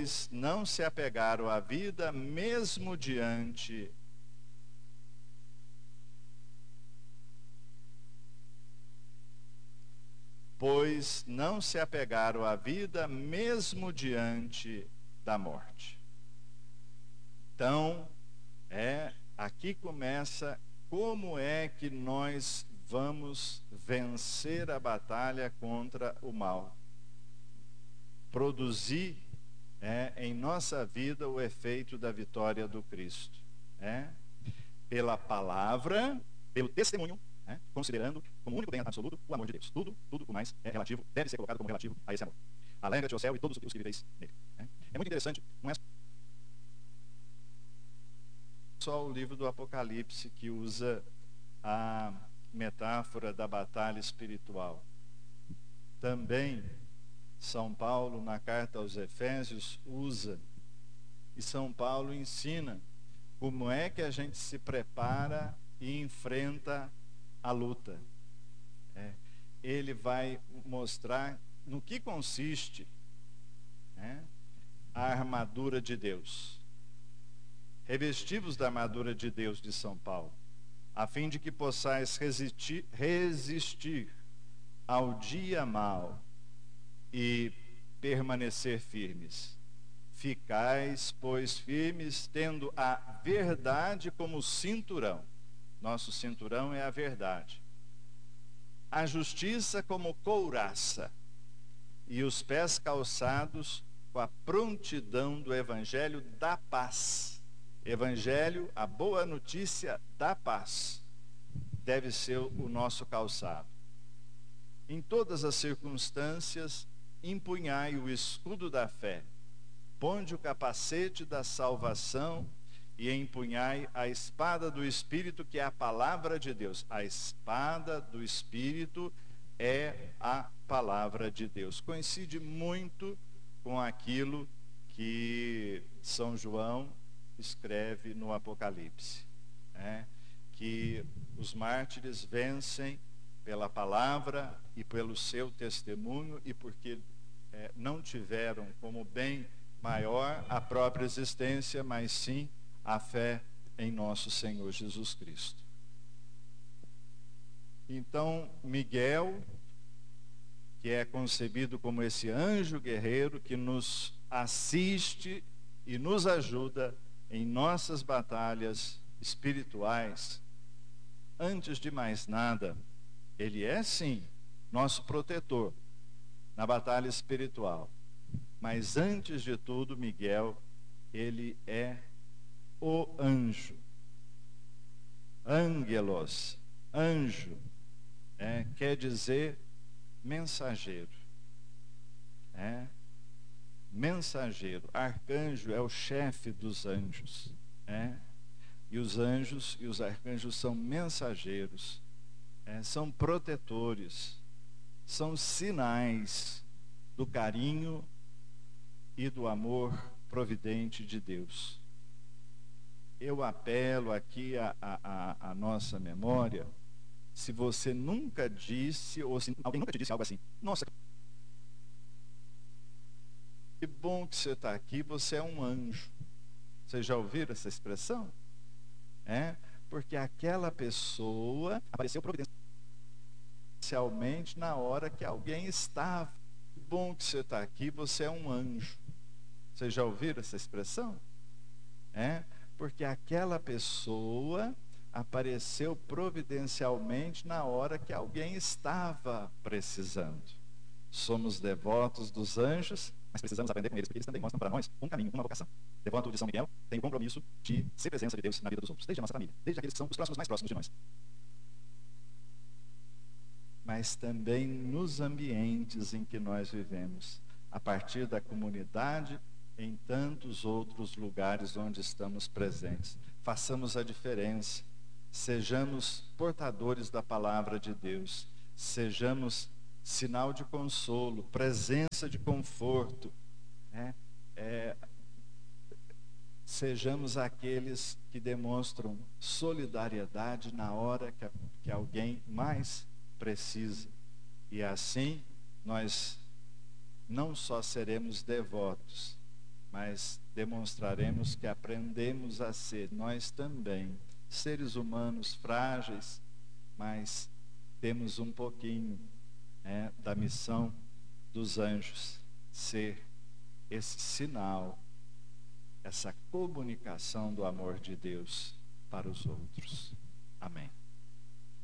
pois não se apegaram à vida mesmo diante da morte. Então, aqui começa como é que nós vamos vencer a batalha contra o mal. Produzir em nossa vida o efeito da vitória do Cristo. Pela palavra, pelo testemunho, considerando como único bem absoluto o amor de Deus. Tudo o mais é relativo, deve ser colocado como relativo a esse amor. Alegra-te, ó céu, e todos os que viveis nele. É muito interessante, não é só o livro do Apocalipse que usa a metáfora da batalha espiritual. Também São Paulo, na carta aos Efésios, usa, e São Paulo ensina como é que a gente se prepara e enfrenta a luta. Ele vai mostrar no que consiste a armadura de Deus. Revestivos da armadura de Deus, de São Paulo, a fim de que possais resistir ao dia mau e permanecer firmes. Ficais, pois, firmes, tendo a verdade como cinturão. Nosso cinturão é a verdade. A justiça como couraça, e os pés calçados com a prontidão do evangelho da paz. Evangelho, a boa notícia da paz, deve ser o nosso calçado. Em todas as circunstâncias, empunhai o escudo da fé, ponde o capacete da salvação e empunhai a espada do Espírito, que é a palavra de Deus. A espada do Espírito é a palavra de Deus. Coincide muito com aquilo que São João escreve no Apocalipse, que os mártires vencem pela palavra e pelo seu testemunho, e porque não tiveram como bem maior a própria existência, mas sim a fé em nosso Senhor Jesus Cristo. Então, Miguel, que é concebido como esse anjo guerreiro que nos assiste e nos ajuda em nossas batalhas espirituais, antes de mais nada, ele é sim nosso protetor na batalha espiritual. Mas antes de tudo, Miguel, ele é o anjo. Ângelos, anjo, quer dizer mensageiro. Mensageiro. Arcanjo é o chefe dos anjos. E os anjos e os arcanjos são mensageiros, são protetores, são sinais do carinho e do amor providente de Deus. Eu apelo aqui à nossa memória, se você nunca disse, ou se alguém nunca te disse algo assim: nossa, que bom que você está aqui, você é um anjo. Vocês já ouviram essa expressão? Porque aquela pessoa apareceu providencialmente na hora que alguém estava. Que bom que você está aqui, você é um anjo. Vocês já ouviram essa expressão? Porque aquela pessoa apareceu providencialmente na hora que alguém estava precisando. Somos devotos dos anjos, mas precisamos aprender com eles, porque eles também mostram para nós um caminho, uma vocação. Devoto de São Miguel tem o compromisso de ser presença de Deus na vida dos outros, desde a nossa família, desde aqueles que são os próximos mais próximos de nós. Mas também nos ambientes em que nós vivemos, a partir da comunidade, em tantos outros lugares onde estamos presentes. Façamos a diferença, sejamos portadores da palavra de Deus, sejamos sinal de consolo, presença de conforto, sejamos aqueles que demonstram solidariedade na hora que alguém mais precisa. E assim nós não só seremos devotos, mas demonstraremos que aprendemos a ser, nós também, seres humanos frágeis, mas temos um pouquinho da missão dos anjos, ser esse sinal, essa comunicação do amor de Deus para os outros. Amém.